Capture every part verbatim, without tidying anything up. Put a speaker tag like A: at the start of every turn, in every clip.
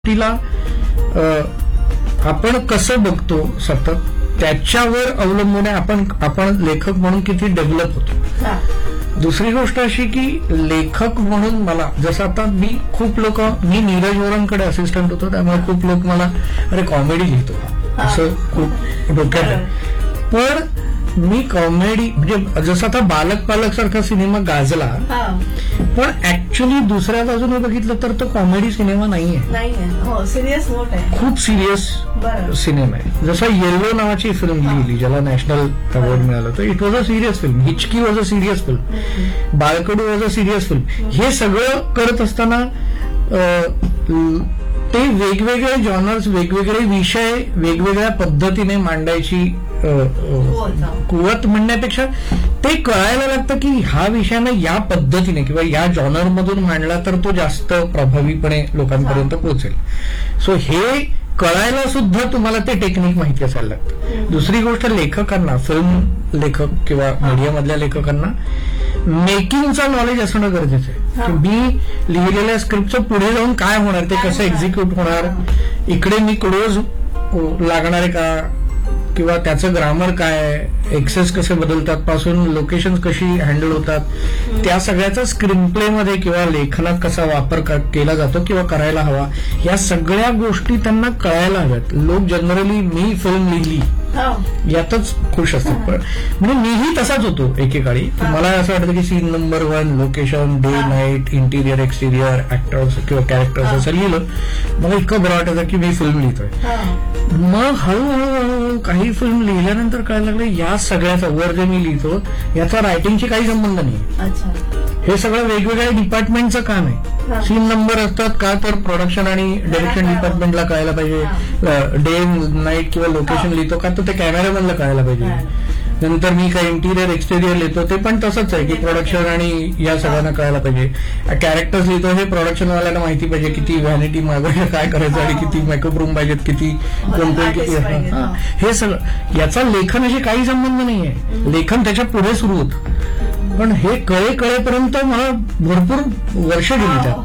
A: तिला आपण कसं बघतो सतत त्याच्यावर अवलंबून आहे आपण आपण लेखक म्हणून किती डेव्हलप होतो. दुसरी गोष्ट अशी की लेखक म्हणून मला जसं आता मी खूप लोक मी नीरज वोरांकडे असिस्टंट होतो त्यामुळे खूप लोक मला अरे कॉमेडी लिहितो असं खूप डोक्यात आहे. पण मी कॉमेडी म्हणजे जसं आता बालक पालक सारखा सिनेमा गाजला पण ऍक्च्युली दुसऱ्या बाजूने बघितलं तर तो कॉमेडी सिनेमा नाहीये. खूप सिरियस सिनेमा आहे. जसं येल्लो नावाची फिल्म लिहिली ज्याला नॅशनल अवॉर्ड मिळालं तर it was a serious film. हिचकी was a serious film. बाळकडू was a serious film. हे सगळं करत असताना ते वेगवेगळे जॉनर्स वेगवेगळे विषय वेगवेगळ्या पद्धतीने मांडायची कुवत म्हणण्यापेक्षा ते कळायला लागतं की हा विषयानं या पद्धतीने किंवा या जॉनर मधून मांडला तर तो जास्त प्रभावीपणे लोकांपर्यंत पोहोचेल. सो हे कळायला सुद्धा तुम्हाला ते टेक्निक माहिती असायला लागतं. दुसरी गोष्ट लेखकांना फिल्म लेखक किंवा मीडियामधल्या लेखकांना मेकिंगचं नॉलेज असणं गरजेचं आहे की मी लिहिलेल्या स्क्रिप्टचं पुढे जाऊन काय होणार ते कसं एक्झिक्यूट होणार इकडे मी क्लोज लागणार आहे का किंवा त्याचं ग्रामर काय एक्सेस कसे बदलतात पासून लोकेशन कशी हँडल होतात त्या सगळ्याचा स्क्रीन प्ले मध्ये किंवा लेखनात कसा वापर केला जातो किंवा करायला हवा या सगळ्या गोष्टी त्यांना कळायला हव्यात. लोक जनरली मी फिल्म लिहिली यातच खुश असतात. पण म्हणजे मीही तसाच होतो एकेकाळी. मला असं वाटतं की scene number one location day night interior एक्सटिरियर actors किंवा कॅरेक्टर्स असं लिहिलं मला इतकं बरं वाटायचं की मी फिल्म लिहितोय. मग हळूहळू काही फिल्म लिहिल्यानंतर कळायला लागलं या सगळ्याचा वर जे मी लिहितो याचा रायटिंगशी काही संबंध नाही. हे सगळं वेगवेगळ्या डिपार्टमेंटचं काम आहे. सीन नंबर असतात का तर प्रोडक्शन आणि डायरेक्शन डिपार्टमेंटला कळायला पाहिजे. डे नाईट किंवा लोकेशन लिहितो का तर ते कॅमेरामॅनला कळायला पाहिजे. नंतर मी काय इंटिरियर एक्सटेरियर लिहितो ते पण तसंच आहे की प्रोडक्शन आणि या सगळ्यांना कळायला पाहिजे. कॅरेक्टर्स लिहितो हे प्रोडक्शनवाल्यांना माहिती पाहिजे किती व्हॅनिटी मागवायला काय करायचं आणि किती मेकअप रूम पाहिजेत किती कोण कोण किती हे सगळं याचा लेखनाशी काही संबंध नाहीये. लेखन त्याच्या पुढे सुरू होतं. पण हे कळे कळेपर्यंत मला भरपूर वर्ष गेली त्यात.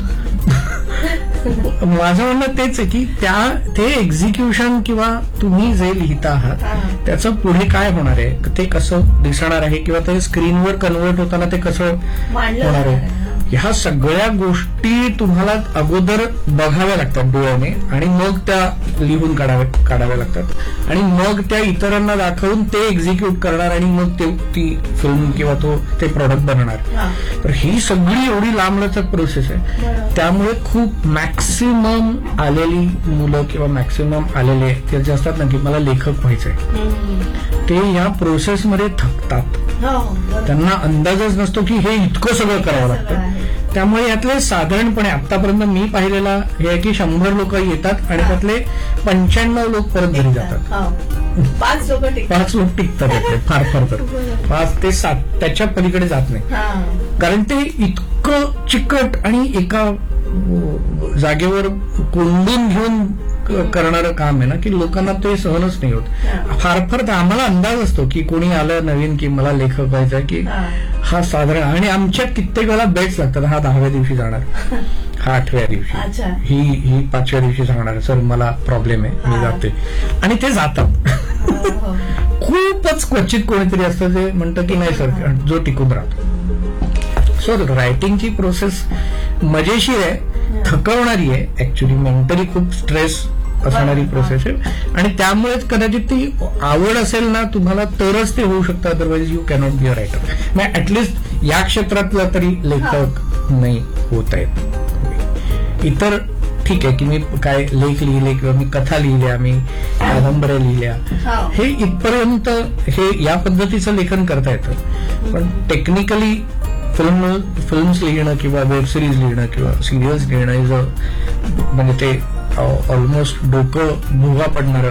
A: माझं म्हणणं तेच आहे की त्या ते एक्झिक्युशन किंवा तुम्ही जे लिहिता आहात त्याचं पुढे काय होणार आहे ते कसं दिसणार आहे किंवा ते स्क्रीनवर कन्व्हर्ट होताना ते कसं होणार आहे ह्या सगळ्या गोष्टी तुम्हाला अगोदर बघाव्या लागतात डोळ्याने आणि मग त्या लिहून काढाव्या काढाव्या लागतात आणि मग त्या इतरांना दाखवून ते एक्झिक्यूट करणार आणि मग ते ती फिल्म किंवा तो ते प्रॉडक्ट बनणार. तर ही सगळी एवढी लांबलचक प्रोसेस आहे. त्यामुळे खूप मॅक्सिमम आलेली मुलं किंवा मॅक्सिमम आलेले ते जे असतात ना की मला लेखक व्हायचंय ते या प्रोसेसमध्ये थकतात. त्यांना अंदाजच नसतो की हे इतकं सगळं करावं लागतं. त्यामुळे यातले साधारणपणे आतापर्यंत मी पाहिलेला हे आहे की शंभर लोक येतात आणि त्यातले पंच्याण्णव लोक परत घरी जातात.
B: पाच लोक
A: पाच लोक टिकतात यातले फार फार तर पाच ते सात त्याच्या पलीकडे जात नाही. कारण ते इतकं चिकट आणि एका जागेवर कोंडून घेऊन करणारं काम आहे ना की लोकांना ते सहनच नाही होत. फार फार तर आम्हाला अंदाज असतो की कोणी आलं नवीन की मला लेखक व्हायचा की हा साधारण आणि आमच्या कित्येक वेळा बेट्स लागतात. हा दहाव्या दिवशी जाणार हा आठव्या दिवशी ही ही पाचव्या दिवशी सांगणार सर मला प्रॉब्लेम आहे मी जाते आणि ते जातात. खूपच क्वचित कोणीतरी असतं जे म्हणतं की नाही सर जो टिकून राहतो. सो रायटिंगची प्रोसेस मजेशीर आहे थकवणारी आहे ऍक्च्युली मेंटली खूप स्ट्रेस असणारी प्रोसेस आहे आणि त्यामुळेच कदाचित ती आवड असेल ना तुम्हाला तरच ते होऊ शकतं. Otherwise you cannot be a writer. म्हणजे ऍटलिस्ट या क्षेत्रातला तरी लेखक नाही होत आहेत. इतर ठीक आहे की मी काय लेख लिहिले किंवा मी कथा लिहिल्या मी कादंबऱ्या लिहिल्या हे इथपर्यंत हे या पद्धतीचं लेखन करता येतं. पण टेक्निकली फिल्म फिल्म्स लिहिणं किंवा वेब सिरीज लिहिणं किंवा सिरियल्स लिहिणं इज अ म्हणजे ते ऑलमोस्ट डोकं भुगा पडणार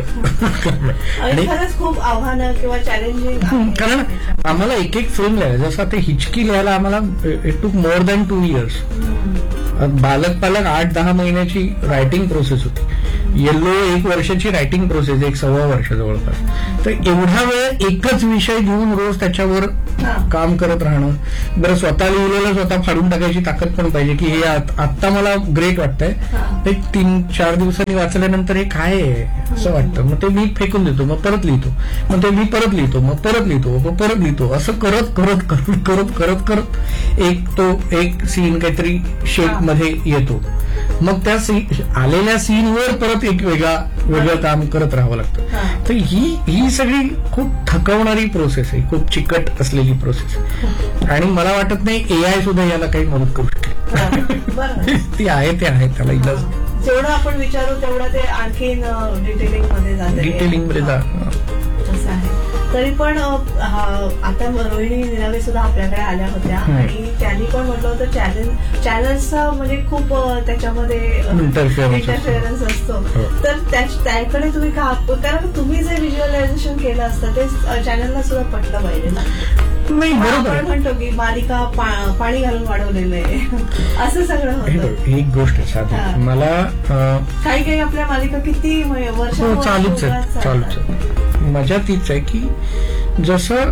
B: खूप आव्हानं किंवा चॅलेंजिंग.
A: कारण आम्हाला एक एक फिल्म लिहायला जसं ते हिचकी लिहायला आम्हाला it took more than two years. बालक पालक आठ दहा महिन्याची रायटिंग प्रोसेस होती. येल्लो एक वर्षाची रायटिंग प्रोसेस, एक सव्वा वर्ष जवळपास. तर एवढा वेळ एकच विषय घेऊन रोज त्याच्यावर काम करत राहणं. बरं, स्वतः लिहिलेलं स्वतः फाडून टाकायची ताकद पण पाहिजे की हे आत्ता मला ग्रेट वाटतंय, ते तीन चार दिवसांनी वाचल्यानंतर हे काय आहे असं वाटतं. मग ते मी फेकून देतो, मग परत लिहितो, मग ते मी परत लिहितो, मग परत लिहितो, मग परत लिहितो. असं करत करत करत करत करत करत एक तो एक सीन काहीतरी शेप मध्ये येतो. मग त्या आलेल्या सीनवर परत एक वेगळा वेगळं काम करत राहावं लागतं. तर ही ही सगळी खूप थकवणारी प्रोसेस आहे, खूप चिकट असलेली प्रोसेस. आणि मला वाटत नाही एआय सुद्धा याला काही मदत करू शकेल. ती आहे ते आहे, त्याला इलाज.
B: जेवढं आपण विचारू तेवढं ते आणखीन डिटेलिंग मध्ये जाते,
A: डिटेलिंग मध्ये जा.
B: असं आहे. तरी पण आता रोहिणी निनावे सुद्धा आपल्याकडे आल्या होत्या आणि त्यांनी पण म्हटलं होतं चॅनल चॅनल्सचा म्हणजे खूप त्याच्यामध्ये इंटरफिअरन्स असतो. तर त्याकडे तुम्ही का, कारण तुम्ही जे व्हिज्युअलायझेशन केलं असतं ते चॅनलला सुद्धा पटलं पाहिजे ना.
A: नाही, बरोबर.
B: आपण म्हणतो की मालिका पाणी घालून वाढवलेलं आहे असं सगळं होतं.
A: एक गोष्ट साधी, मला
B: काही काही आपल्या मालिका किती वर्ष
A: चालूच आहे चालूच आहे. मजा तीच आहे की जसं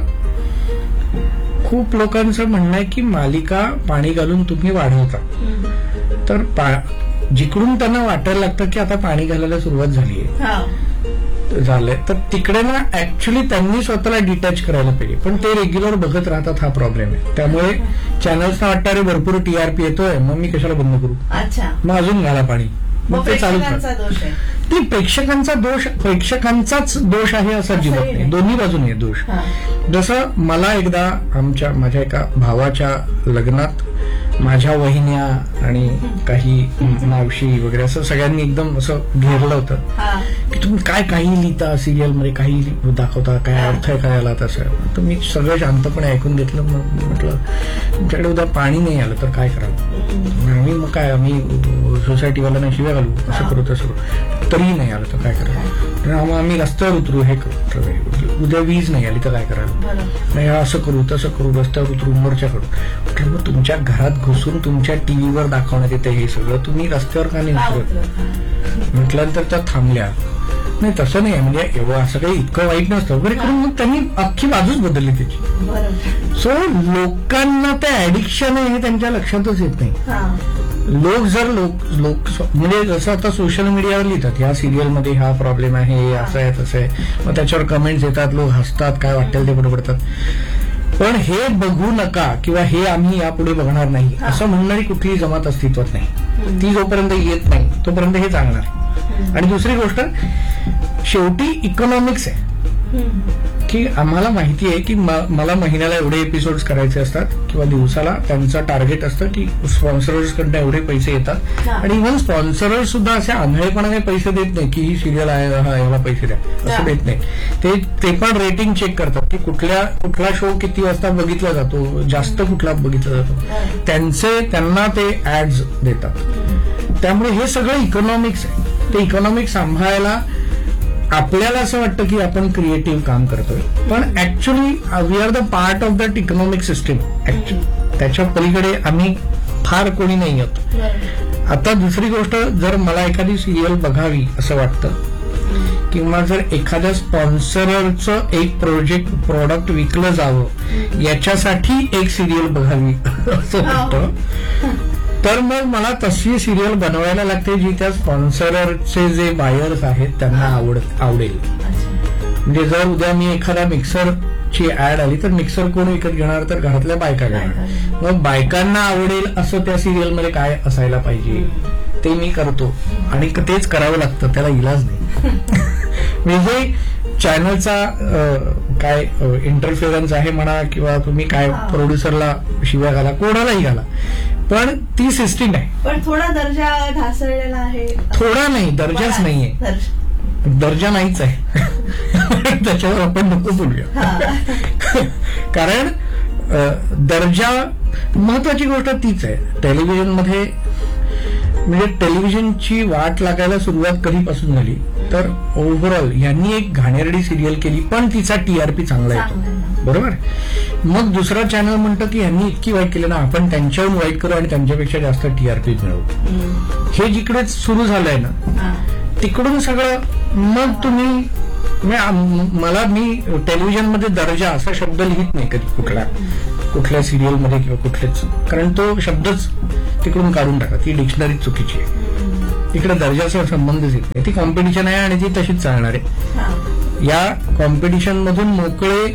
A: खूप लोकांचं म्हणणं आहे की मालिका पाणी घालून तुम्ही वाढवता, तर जिकडून त्यांना वाटायला लागतं की आता पाणी घालायला सुरुवात झाली आहे झालंय, तर तिकडे ना ऍक्च्युली त्यांनी स्वतःला डिटॅच करायला पाहिजे. पण ते रेग्युलर बघत राहतात, हा प्रॉब्लेम आहे. त्यामुळे चॅनल्सना वाटतं अरे भरपूर टीआरपी येतोय, मग मी कशाला बंद करू, मग अजून घाला पाणी, मग ते चालूच राहतं. ती प्रेक्षकांचा दोष, प्रेक्षकांचाच दोष आहे असं अजिबात नाही, दोन्ही बाजूने दोष. जसं मला एकदा आमच्या माझ्या एका भावाच्या लग्नात माझ्या वहिन्या आणि काही मावशी वगैरे असं सगळ्यांनी एकदम असं घेरलं होतं की तुम्ही काय काही लिहिता सिरियल मध्ये, काही दाखवता, काय अर्थ आहे काय आला तसं. तर मी सगळं शांतपणे ऐकून घेतलं. मग म्हटलं तुमच्याकडे उद्या पाणी नाही आलं तर काय करावं, आम्ही मग काय आम्ही सोसायटीवाल्यांना शिव्या घालू, असं करू तसं करू, तरीही नाही आलं तर काय करावं, मग आम्ही रस्त्यावर उतरू, हे करू, उद्या वीज नाही आली तर काय करावं, नाही असं करू तसं करू, रस्त्यावर उतरू, मोर्चा करू. म्हटलं मग तुमच्या घरात घुसून तुमच्या टीव्हीवर दाखवण्यात येतं हे सगळं, तुम्ही रस्त्यावर का नाही उतरत. म्हटल्यानंतर त्या थांबल्या. नाही तसं नाही, म्हणजे एवढं असं काही इतकं वाईट नसतं वगैरे करून मग त्यांनी अख्खी बाजूच बदलली त्याची. सो लोकांना ते ऍडिक्शन आहे हे त्यांच्या लक्षातच येत नाही. लोक जर लोक लोक म्हणजे जसं आता सोशल मीडियावर लिहितात ह्या सिरियलमध्ये हा प्रॉब्लेम आहे, असं आहे तसं आहे, मग त्याच्यावर कमेंट्स येतात, लोक हसतात, काय वाटेल ते पडतात. पण हे बघू नका किंवा हे आम्ही यापुढे बघणार नाही असं म्हणणारी कुठलीही जमात अस्तित्वात नाही. ती जोपर्यंत येत नाही तोपर्यंत हे चालणार. आणि दुसरी गोष्ट शेवटी इकॉनॉमिक्स आहे की आम्हाला माहिती आहे की मला महिन्याला एवढे एपिसोड्स करायचे असतात किंवा दिवसाला त्यांचं टार्गेट असतं की स्पॉन्सर्स कडनं एवढे पैसे येतात. आणि इव्हन स्पॉन्सर्स सुद्धा असे आंधळेपणाने पैसे देत नाही की ही सिरियल आहे याला पैसे द्या असं देत नाही. ते ते पण रेटिंग चेक करतात की कुठल्या कुठला शो किती वाजता बघितला जातो, जास्त कुठला बघितला जातो, त्यांचे त्यांना ते ऍड्स देतात. त्यामुळे हे सगळं इकॉनॉमिक्स आहे. ते इकॉनॉमिक्स सांभाळायला आपल्याला असं वाटतं की आपण क्रिएटिव्ह काम करतोय, पण actually we R the part of that economic system. Actually त्याच्या पलीकडे आम्ही फार कोणी नाही आहोत. आता दुसरी गोष्ट, जर मला एखादी सिरियल बघावी असं वाटतं किंवा जर एखाद्या स्पॉन्सरचं एक प्रोजेक्ट प्रोडक्ट विकलं जावं याच्यासाठी एक सिरियल बघावी असं वाटतं, तर मग मला तशी सिरियल बनवायला लागते जी त्या स्पॉन्सरचे जे बायर्स आहेत त्यांना आवड आवडेल. म्हणजे जर उद्या मी एखादा मिक्सरची ऍड आली तर मिक्सर कोण विकत घेणार, तर घरातल्या बायका घेणार. मग बायकांना आवडेल असं त्या सिरियलमध्ये काय असायला पाहिजे ते मी करतो आणि तेच करावं लागतं, त्याला इलाज नाही. म्हणजे चॅनलचा काय इंटरफिअरन्स आहे म्हणा किंवा तुम्ही काय प्रोड्युसरला शिव्या घाला, कोणालाही घाला, पण ती सिस्टीम आहे.
B: पण थोडा दर्जा ढासळलेला आहे.
A: थोडा नाही, दर्जाच नाहीये, दर्जा नाहीच आहे. त्याच्यावर आपण नको बोलूया. कारण दर्जा महत्वाची गोष्ट तीच आहे. टेलिव्हिजन मध्ये म्हणजे टेलिव्हिजनची वाट लागायला सुरुवात कधीपासून झाली तर ओव्हरऑल यांनी एक घाणेरडी सिरियल केली पण तिचा टीआरपी चांगला येतो, बरोबर. मग दुसरा चॅनल म्हणतो की यांनी इतकी वाईट केलं ना, आपण त्यांच्याहून वाईट करू आणि त्यांच्यापेक्षा जास्त टीआरपी मिळवू. हे जिकडे सुरू झालंय ना तिकडून सगळं मग तुम्ही मला मी टेलिव्हिजनमध्ये दर्जा असा शब्द लिहित नाही कधी कुठला कुठल्या सिरियलमध्ये किंवा कुठलेच, कारण तो शब्दच तिकडून काढून टाका, ती डिक्शनरी चुकीची आहे. इकडे दर्जाचा संबंधच येत नाही. ती कॉम्पिटिशन आहे आणि ती तशीच चालणार आहे. या कॉम्पिटिशन मधून मोकळे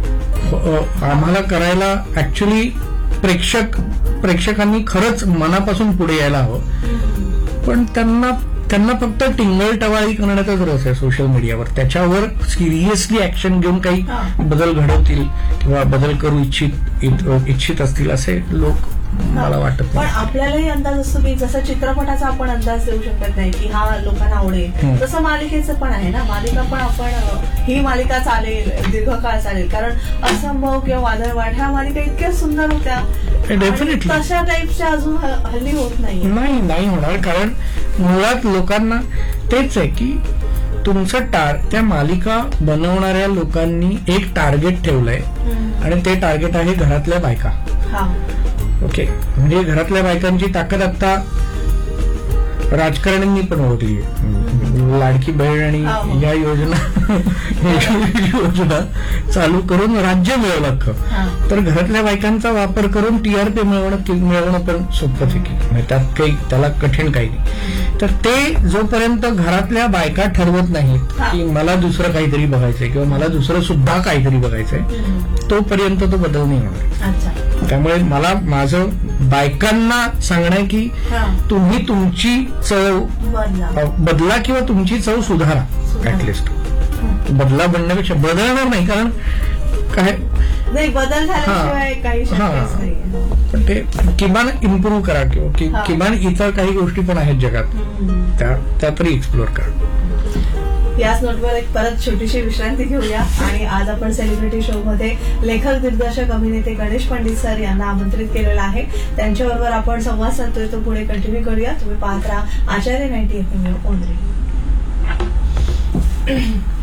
A: आम्हाला करायला ऍक्च्युली प्रेक्षक प्रेक्षकांनी खरंच मनापासून पुढे यायला हवं, पण त्यांना त्यांना फक्त टिंगल टवाळी करण्याचाच रस आहे सोशल मीडियावर. त्याच्यावर सिरियसली ऍक्शन घेऊन काही बदल घडवतील किंवा बदल करू इच्छित इच्छित असतील असे लोक मला वाटत.
B: पण आपल्यालाही अंदाज असतो की जसं चित्रपटाचा आपण अंदाज देऊ शकत नाही की हा लोकांना आवडेल, तसं मालिकेचं पण आहे ना. मालिका पण आपण ही मालिका चालेल, दीर्घकाळ चालेल, कारण असंभव किंवा वादळवाट ह्या मालिका इतक्या सुंदर होत्या,
A: डेफिनेटली
B: तशा टाईपच्या अजून हल्ली होत नाही.
A: नाही नाही होणार, कारण मुळात लोकांना तेच आहे की तुमचं टार त्या मालिका बनवणाऱ्या लोकांनी एक टार्गेट ठेवलंय आणि ते टार्गेट आहे घरातल्या बायका. ओके, म्हणजे घरातल्या बायकांची ताकद आता राजकारण्यांनी पण ओळखली आहे. लाडकी बहीण आणि या योजना योजना चालू करून राज्य मिळवलं अख्खं, तर घरातल्या बायकांचा वापर करून टीआरपी मिळवणं मिळवणं पण सोपंच आहे की, त्यात काही त्याला कठीण काही नाही. तर ते जोपर्यंत घरातल्या बायका ठरवत नाहीत की मला दुसरं काहीतरी बघायचंय किंवा मला दुसरं सुद्धा काहीतरी बघायचंय, तोपर्यंत तो बदल नाही होणार. त्यामुळे मला माझं बायकांना सांगणं की तुम्ही तुमची चव बदला किंवा तुमची चव सुधारा. ऍटलिस्ट बदला बनण्यापेक्षा बदलणार नाही, कारण काय
B: नाही बदल झाल्याशिवाय काही शक्यच नाही,
A: पण ते किमान इम्प्रूव्ह करा किंवा किमान इतर काही गोष्टी पण आहेत जगात त्या तरी एक्सप्लोर करा.
B: याच नोटवर एक परत छोटीशी विश्रांती घेऊया आणि आज आपण सेलिब्रिटी शो मध्ये लेखक, दिग्दर्शक, अभिनेते गणेश पंडित सर यांना आमंत्रित केलेलं आहे. त्यांच्याबरोबर आपण संवाद साधतोय, तो पुढे कंटिन्यू करूया. तुम्ही पाहत राहा आचार्य नाईन्टी एफ एम ओनली.